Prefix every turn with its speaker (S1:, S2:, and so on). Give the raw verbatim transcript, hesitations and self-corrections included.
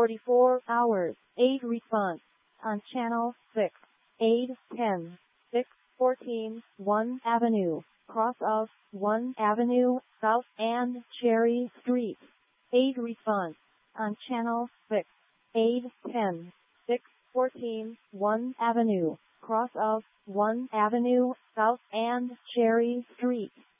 S1: forty-four hours, aid response on channel six. Aid ten. six fourteen, one Avenue, cross of one Avenue, South and Cherry Street. Aid response on channel six. Aid ten. six fourteen, one Avenue, cross of one Avenue, South and Cherry Street.